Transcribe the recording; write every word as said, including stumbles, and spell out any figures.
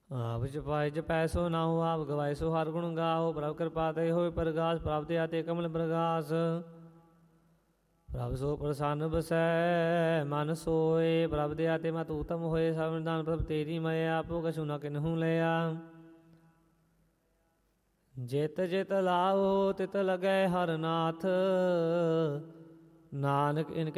ਆਪ ਜਪਾਇ ਜਪੈ ਸੋ ਨਾਉ, ਆਪ ਗਵਾਏ ਸੋ ਹਰ ਗੁਣ ਗਾਓ। ਪ੍ਰਭ ਕਿਰਪਾ ਤੇ ਹੋਏ ਪ੍ਰਗਾਸ, ਪ੍ਰਭ ਤੇ ਆਤੇ ਕਮਲ ਪ੍ਰਗਾਸ। ਪ੍ਰਭ ਸੋ ਪ੍ਰਸੰਨ ਬਸੈ ਮਨ ਸੋਏ, ਪ੍ਰਭ ਦੇ ਆਤੇ ਮਤ ਉਤਮ ਹੋਏ। ਸਭ ਨਿਦਾਨ ਪ੍ਰਭ ਤੇਰੀ ਮਏ, ਆਪੋ ਕਛੂ ਨ ਕਿਨਹੂ ਲਿਆ। ਜਿਤ ਜਿਤ ਲਾਓ ਤਿਤ ਲਗੈ ਹਰ ਨਾਥ, ਨਾਨਕ ਇਨ